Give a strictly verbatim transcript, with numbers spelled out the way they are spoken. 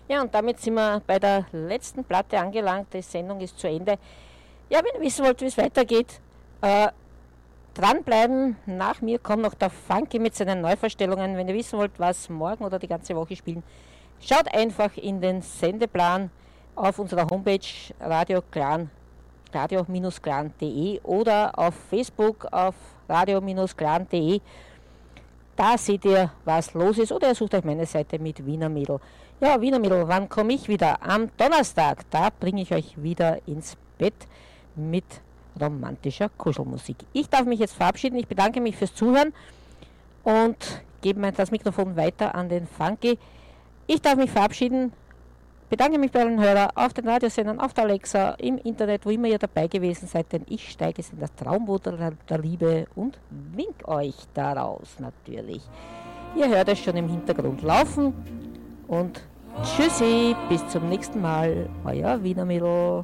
Ja, und damit sind wir bei der letzten Platte angelangt. Die Sendung ist zu Ende. Ja, wenn ihr wissen wollt, wie es weitergeht, äh, dranbleiben. Nach mir kommt noch der Funky mit seinen Neuvorstellungen. Wenn ihr wissen wollt, was morgen oder die ganze Woche spielen, schaut einfach in den Sendeplan auf unserer Homepage Radio Clan, radio-clan punkt de oder auf Facebook auf radio-clan punkt de. Da seht ihr, was los ist, oder ihr sucht euch meine Seite mit Wiener Mädel. Ja, Wiener Mädel, wann komme ich wieder? Am Donnerstag. Da bringe ich euch wieder ins Bett mit romantischer Kuschelmusik. Ich darf mich jetzt verabschieden. Ich bedanke mich fürs Zuhören und gebe das Mikrofon weiter an den Funky. Ich darf mich verabschieden. Bedanke mich bei allen Hörern auf den Radiosendern, auf der Alexa, im Internet, wo immer ihr dabei gewesen seid, denn ich steige es in das Traumboot der, der Liebe und wink euch daraus natürlich. Ihr hört es schon im Hintergrund laufen und tschüssi, bis zum nächsten Mal, euer Wiener Mädel.